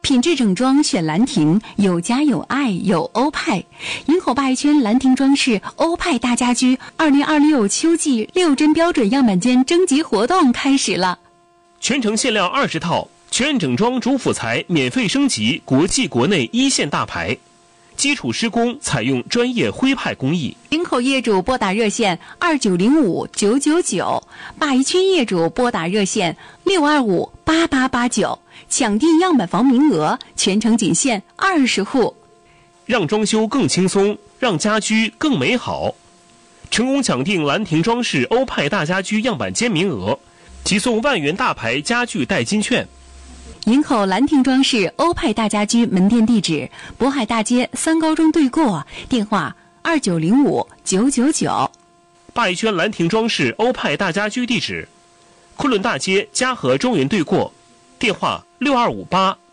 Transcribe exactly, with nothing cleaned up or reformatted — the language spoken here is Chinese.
品质整装选兰亭，有家有爱有欧派。营口鲅鱼圈兰亭装饰欧派大家居二零二六秋季六针标准样板间征集活动开始了， 全程限量二十套，全整装主辅材免费升级国际国内一线大牌，基础施工采用专业徽派工艺。 营口业主拨打热线二九零五九九九，鲅鱼圈业主拨打热线六二五八八八九，抢订样板房名额，全程仅限二十户。 让装修更轻松，让家居更美好。成功抢订兰亭装饰欧派大家居样板间名额，即送万元大牌家具代金券。 营口兰亭装饰欧派大家居门店地址：渤海大街三高中对过，电话二九零五九九九。 鲅鱼圈兰亭装饰欧派大家居地址：昆仑大街嘉禾中原对过，电话六二五八